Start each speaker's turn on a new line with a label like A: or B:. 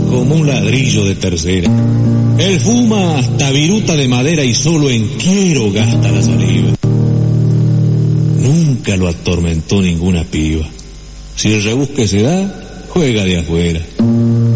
A: como un ladrillo de tercera. Él fuma hasta viruta de madera y solo en quiero gasta la saliva. Nunca lo atormentó ninguna piba. Si el rebusque se da, juega de afuera.